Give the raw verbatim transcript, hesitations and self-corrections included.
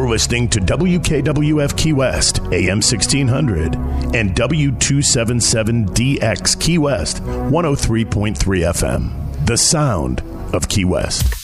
listening to W K W F Key West, A M sixteen hundred, and W two seventy-seven D X Key West, one oh three point three F M. The sound of Key West.